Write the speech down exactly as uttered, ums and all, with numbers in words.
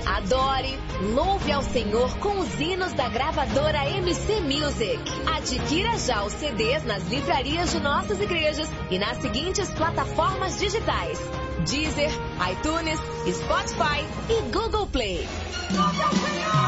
Adore, louve ao Senhor com os hinos da gravadora M C Music. Adquira já os C Ds nas livrarias de nossas igrejas e nas seguintes plataformas digitais: Deezer, iTunes, Spotify e Google Play.